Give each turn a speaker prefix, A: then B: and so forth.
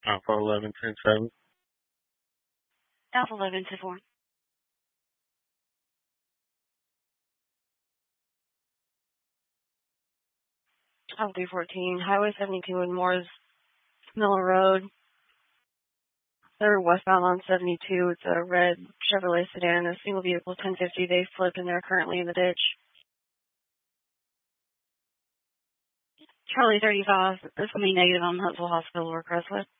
A: Alpha 11, 10, 7.
B: Alpha 11 to 4. Alpha 314, Highway 72 in Moore's Miller Road. They're westbound on 72. It's a red Chevrolet sedan, a single vehicle 1050. They flipped and they're currently in the ditch. Charlie 35, this will be negative on Huntsville Hospital or Crestwood.